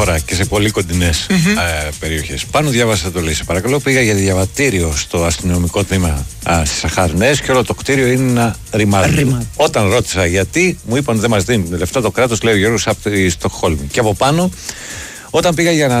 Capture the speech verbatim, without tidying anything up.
Τώρα και σε πολύ κοντινές mm-hmm. ε, περιοχές. Πάνω διάβασα το λέει. Σε παρακαλώ, πήγα για διαβατήριο στο αστυνομικό τμήμα στις Σαχάρινες και όλο το κτίριο είναι ένα ρημάδι. Όταν ρώτησα γιατί, μου είπαν δεν μας δίνουν λεφτά το κράτος, λέει ο Γιώργος, από τη Στοκχόλμη. Και από πάνω, όταν πήγα για να